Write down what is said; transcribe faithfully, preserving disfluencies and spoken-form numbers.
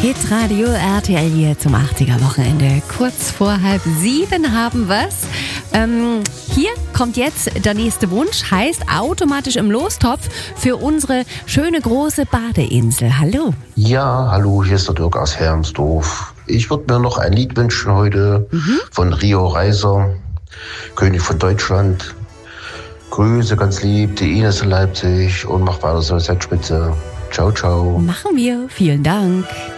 Hitradio R T L hier zum achtziger-Wochenende. Kurz vor halb sieben haben wir's. Ähm, hier kommt jetzt der nächste Wunsch, heißt automatisch im Lostopf für unsere schöne große Badeinsel. Hallo. Ja, hallo, hier ist der Dirk aus Hermsdorf. Ich würde mir noch ein Lied wünschen heute mhm. von Rio Reiser, König von Deutschland. Grüße ganz lieb, die Ines in Leipzig und mach weiter so, seid spitze. Ciao, ciao. Machen wir. Vielen Dank.